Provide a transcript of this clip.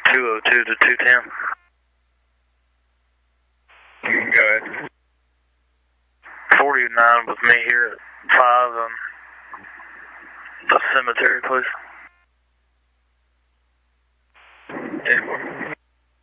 202 to 210. Go ahead. 49 with me here at 5 on the cemetery, please. 10-4.